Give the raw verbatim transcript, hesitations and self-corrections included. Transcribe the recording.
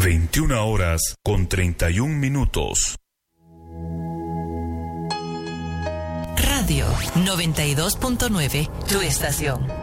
veintiuna horas con treinta y un minutos. Radio noventa y dos punto nueve, tu estación.